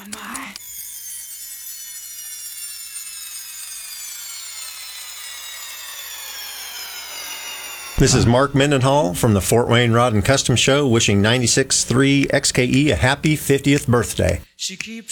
This is Mark Mendenhall from the Fort Wayne Rod and Custom Show, wishing 96.3 XKE a happy 50th birthday.